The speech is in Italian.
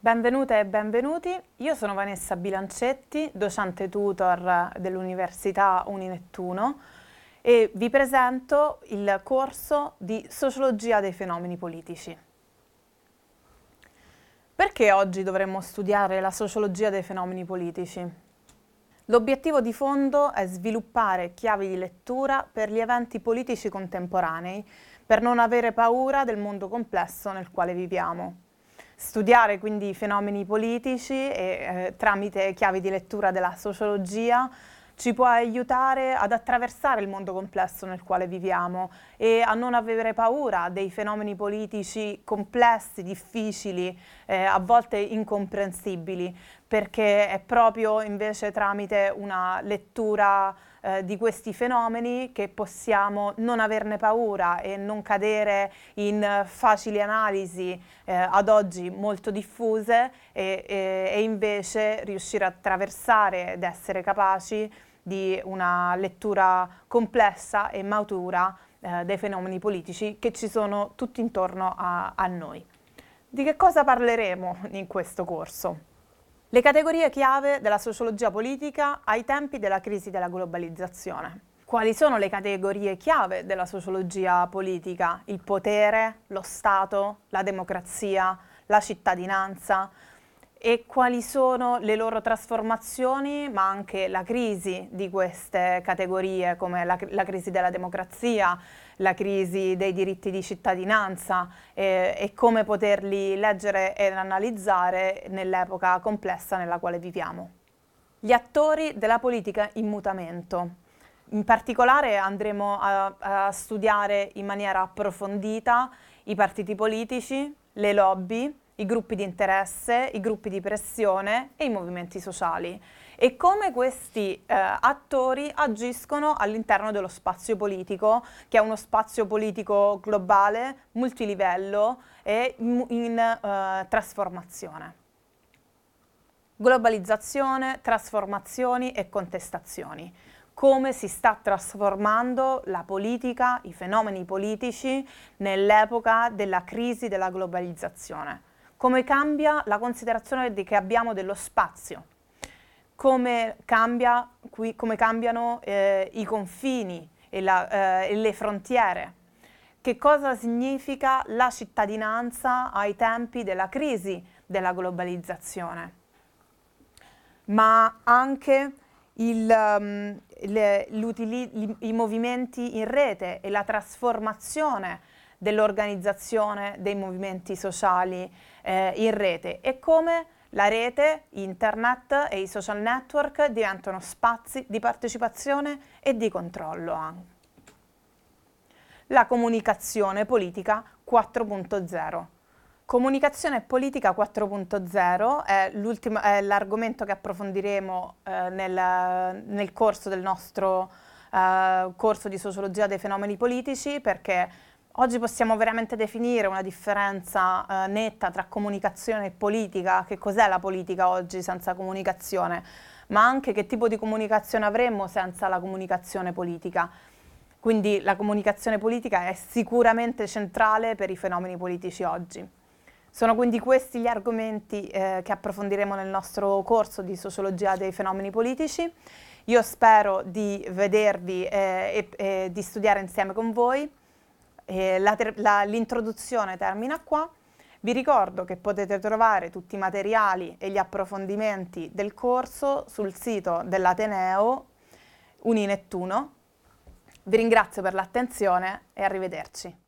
Benvenute e benvenuti, io sono Vanessa Bilancetti, docente tutor dell'Università Uninettuno e vi presento il corso di Sociologia dei fenomeni politici. Perché oggi dovremmo studiare la sociologia dei fenomeni politici? L'obiettivo di fondo è sviluppare chiavi di lettura per gli eventi politici contemporanei, per non avere paura del mondo complesso nel quale viviamo. Studiare quindi i fenomeni politici e tramite chiavi di lettura della sociologia ci può aiutare ad attraversare il mondo complesso nel quale viviamo e a non avere paura dei fenomeni politici complessi, difficili, a volte incomprensibili, perché è proprio invece tramite una lettura di questi fenomeni che possiamo non averne paura e non cadere in facili analisi ad oggi molto diffuse e invece riuscire a attraversare ed essere capaci di una lettura complessa e matura dei fenomeni politici che ci sono tutti intorno a noi. Di che cosa parleremo in questo corso? Le categorie chiave della sociologia politica ai tempi della crisi della globalizzazione. Quali sono le categorie chiave della sociologia politica? Il potere, lo Stato, la democrazia, la cittadinanza e quali sono le loro trasformazioni, ma anche la crisi di queste categorie come la crisi della democrazia, la crisi dei diritti di cittadinanza e come poterli leggere e analizzare nell'epoca complessa nella quale viviamo. Gli attori della politica in mutamento. In particolare andremo a studiare in maniera approfondita i partiti politici, le lobby, i gruppi di interesse, i gruppi di pressione e i movimenti sociali e come questi attori agiscono all'interno dello spazio politico, che è uno spazio politico globale, multilivello e in trasformazione. Globalizzazione, trasformazioni e contestazioni. Come si sta trasformando la politica, i fenomeni politici nell'epoca della crisi della globalizzazione. Come cambia la considerazione che abbiamo dello spazio, come cambiano i confini e le frontiere, che cosa significa la cittadinanza ai tempi della crisi della globalizzazione, ma anche i movimenti in rete e la trasformazione dell'organizzazione dei movimenti sociali in rete e come la rete, internet e i social network diventano spazi di partecipazione e di controllo anche. La comunicazione politica 4.0. Comunicazione politica 4.0 è l'argomento che approfondiremo nel corso del nostro corso di sociologia dei fenomeni politici, perché oggi possiamo veramente definire una differenza netta tra comunicazione e politica. Che cos'è la politica oggi senza comunicazione, ma anche che tipo di comunicazione avremmo senza la comunicazione politica. Quindi la comunicazione politica è sicuramente centrale per i fenomeni politici oggi. Sono quindi questi gli argomenti che approfondiremo nel nostro corso di sociologia dei fenomeni politici. Io spero di vedervi e di studiare insieme con voi. L'introduzione termina qua. Vi ricordo che potete trovare tutti i materiali e gli approfondimenti del corso sul sito dell'Ateneo Uninettuno. Vi ringrazio per l'attenzione e arrivederci.